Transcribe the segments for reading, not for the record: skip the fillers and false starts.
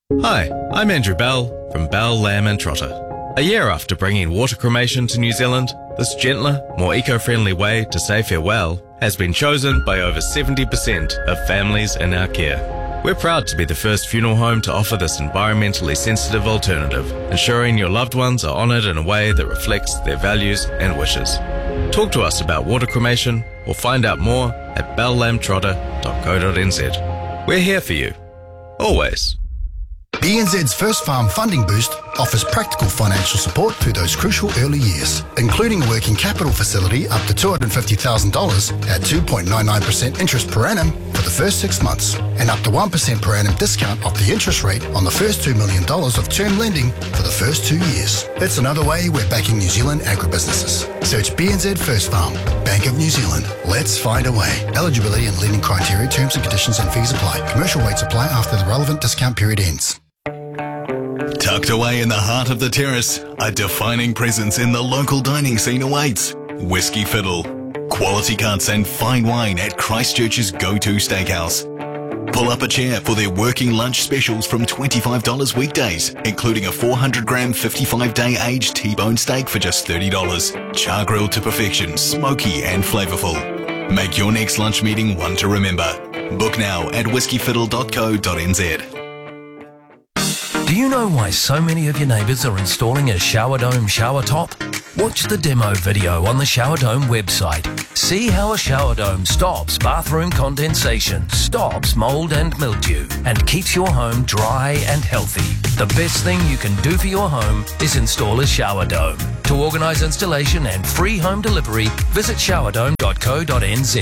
Hi, I'm Andrew Bell from Bell, Lamb and Trotter. A year after bringing water cremation to New Zealand, this gentler, more eco-friendly way to say farewell has been chosen by over 70% of families in our care. We're proud to be the first funeral home to offer this environmentally sensitive alternative, ensuring your loved ones are honoured in a way that reflects their values and wishes. Talk to us about water cremation or find out more at bellamtrotter.co.nz. We're here for you. Always. BNZ's First Farm Funding Boost offers practical financial support through those crucial early years, including a working capital facility up to $250,000 at 2.99% interest per annum for the first 6 months, and up to 1% per annum discount off the interest rate on the first $2 million of term lending for the first 2 years. It's another way we're backing New Zealand agribusinesses. Search BNZ First Farm, Bank of New Zealand. Let's find a way. Eligibility and lending criteria, terms and conditions and fees apply. Commercial rates apply after the relevant discount period ends. Tucked away in the heart of the terrace, a defining presence in the local dining scene awaits. Whiskey Fiddle. Quality cuts and fine wine at Christchurch's go-to steakhouse. Pull up a chair for their working lunch specials from $25 weekdays, including a 400-gram 55-day aged T-bone steak for just $30. Char grilled to perfection, smoky and flavourful. Make your next lunch meeting one to remember. Book now at whiskeyfiddle.co.nz. Do you know why so many of your neighbours are installing a Shower Dome shower top? Watch the demo video on the Shower Dome website. See how a shower dome stops bathroom condensation, stops mould and mildew, and keeps your home dry and healthy. The best thing you can do for your home is install a shower dome. To organise installation and free home delivery, visit showerdome.co.nz.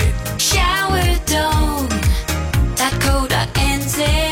Showerdome.co.nz.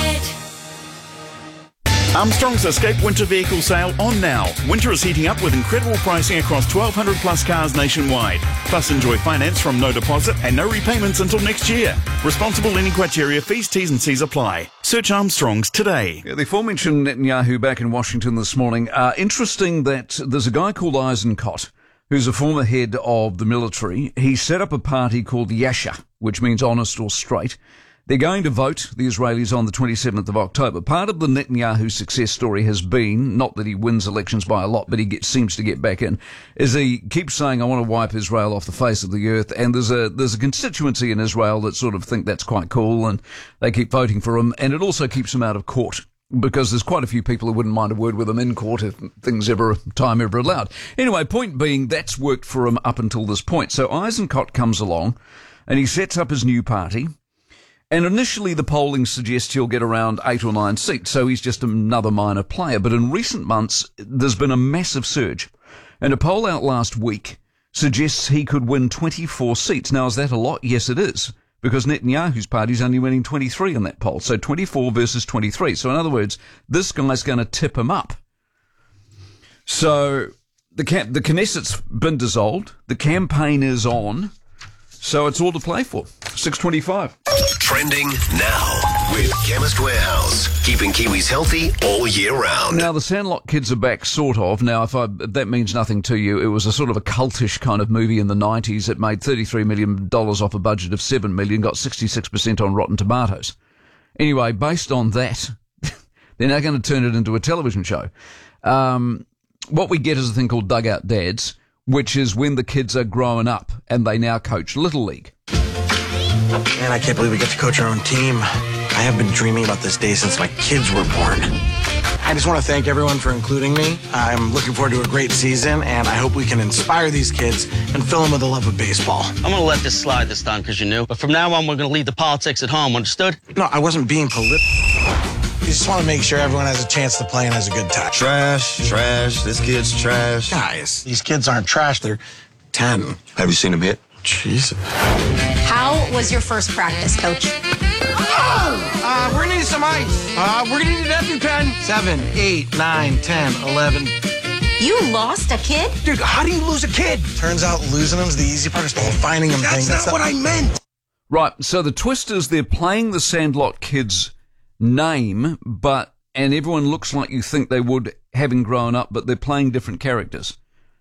Armstrong's Escape Winter Vehicle Sale on now. Winter is heating up with incredible pricing across 1,200 plus cars nationwide. Plus enjoy finance from no deposit and no repayments until next year. Responsible lending criteria, fees, T's and C's apply. Search Armstrong's today. Yeah, the aforementioned Netanyahu back in Washington this morning. Interesting that there's a guy called Eisenkot, who's a former head of the military. He set up a party called Yasha, which means honest or straight. They're going to vote, the Israelis, on the 27th of October. Part of the Netanyahu success story has been, not that he wins elections by a lot, but he seems to get back in, is he keeps saying, I want to wipe Israel off the face of the earth. And there's a constituency in Israel that sort of think that's quite cool, and they keep voting for him. And it also keeps him out of court, because there's quite a few people who wouldn't mind a word with him in court if time ever allowed. Anyway, point being, that's worked for him up until this point. So Eisenkot comes along, and he sets up his new party. And initially the polling suggests he'll get around 8 or 9 seats, so he's just another minor player. But in recent months, there's been a massive surge. And a poll out last week suggests he could win 24 seats. Now, is that a lot? Yes, it is, because Netanyahu's party's only winning 23 in that poll. So 24 versus 23. So in other words, this guy's going to tip him up. So the Knesset's been dissolved. The campaign is on. So it's all to play for. 6:25. Trending now with Chemist Warehouse, keeping Kiwis healthy all year round. Now, the Sandlot kids are back, sort of. Now, if that means nothing to you, it was a sort of a cultish kind of movie in the 90s. It made $33 million off a budget of $7 million, got 66% on Rotten Tomatoes. Anyway, based on that, they're now going to turn it into a television show. What we get is a thing called Dugout Dads, which is when the kids are growing up and they now coach Little League. Man, I can't believe we get to coach our own team. I have been dreaming about this day since my kids were born. I just want to thank everyone for including me. I'm looking forward to a great season, and I hope we can inspire these kids and fill them with a love of baseball. I'm going to let this slide this time because you're new. But from now on, we're going to leave the politics at home. Understood? No, I wasn't being political. You just want to make sure everyone has a chance to play and has a good time. Trash. This kid's trash. Guys, these kids aren't trash. They're 10. Have you seen him hit? Jesus. How was your first practice, Coach? We're gonna need some ice. We're gonna need an EpiPen. 7, 8, 9, 10, 11. You lost a kid? Dude, how do you lose a kid? Turns out losing them's the easy part. It's the whole finding them thing. That's not what I meant. Right, so the twist is they're playing the Sandlot kids' name, and everyone looks like you think they would, having grown up, but they're playing different characters.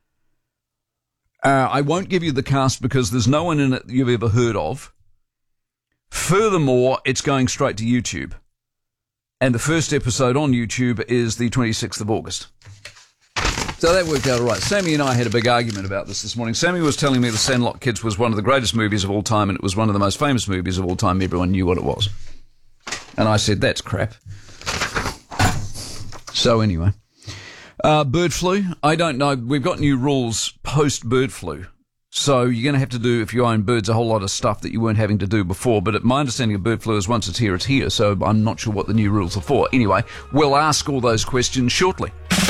I won't give you the cast because there's no one in it you've ever heard of. Furthermore, it's going straight to YouTube. And the first episode on YouTube is the 26th of August. So that worked out all right. Sammy and I had a big argument about this morning. Sammy was telling me The Sandlot Kids was one of the greatest movies of all time, and it was one of the most famous movies of all time. Everyone knew what it was. And I said, that's crap. So anyway. Bird flu, I don't know. We've got new rules post-bird flu. So you're going to have to do, if you own birds, a whole lot of stuff that you weren't having to do before. But my understanding of bird flu is once it's here, it's here. So I'm not sure what the new rules are for. Anyway, we'll ask all those questions shortly.